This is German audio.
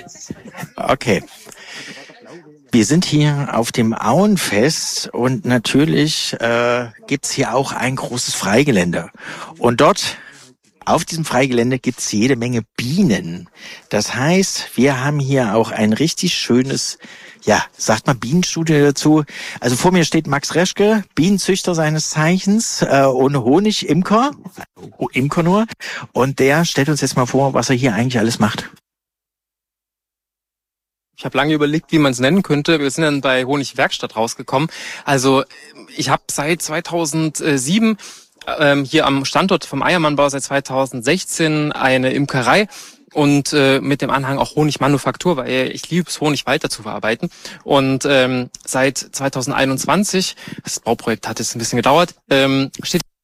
Okay. Wir sind hier auf dem Auenfest und natürlich gibt's hier auch ein großes Freigelände. Und dort auf diesem Freigelände gibt's jede Menge Bienen. Das heißt, wir haben hier auch ein richtig schönes, ja, sagt man Bienenstudio dazu. Also vor mir steht Max Reschke, Bienenzüchter seines Zeichens und Honigimker, Imker nur. Und der stellt uns jetzt mal vor, was er hier eigentlich alles macht. Ich habe lange überlegt, wie man es nennen könnte. Wir sind dann bei Honigwerkstatt rausgekommen. Also ich habe seit 2007 hier am Standort vom Eiermannbau seit 2016 eine Imkerei und mit dem Anhang auch Honigmanufaktur, weil ich liebe es, Honig weiter zu verarbeiten. Und seit 2021, das Bauprojekt hat jetzt ein bisschen gedauert, steht